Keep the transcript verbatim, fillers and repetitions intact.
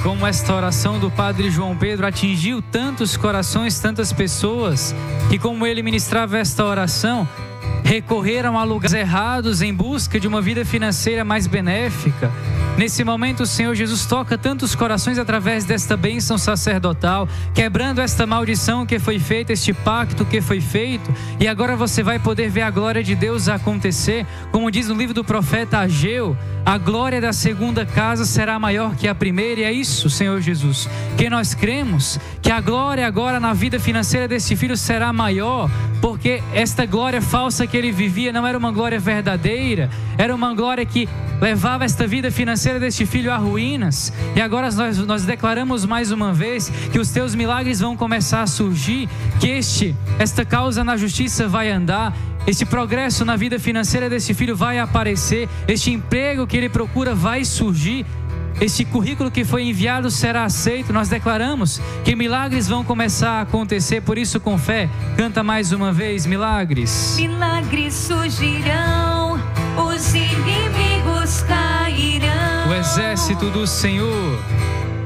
como esta oração do Padre João Pedro atingiu tantos corações, tantas pessoas, que como ele ministrava esta oração, recorreram a lugares errados em busca de uma vida financeira mais benéfica. Nesse momento o Senhor Jesus toca tantos corações através desta bênção sacerdotal, quebrando esta maldição que foi feita, este pacto que foi feito, e agora você vai poder ver a glória de Deus acontecer, como diz no livro do profeta Ageu: a glória da segunda casa será maior que a primeira. E é isso, Senhor Jesus, que nós cremos, que a glória agora na vida financeira desse filho será maior, porque esta glória falsa que ele vivia não era uma glória verdadeira, era uma glória que levava esta vida financeira deste filho a ruínas. E agora nós, nós declaramos mais uma vez que os teus milagres vão começar a surgir, que este, esta causa na justiça vai andar, este progresso na vida financeira desse filho vai aparecer, este emprego que ele procura vai surgir, este currículo que foi enviado será aceito. Nós declaramos que milagres vão começar a acontecer, por isso com fé, canta mais uma vez: milagres. Milagres surgirão, os inimigos cairão. O exército do Senhor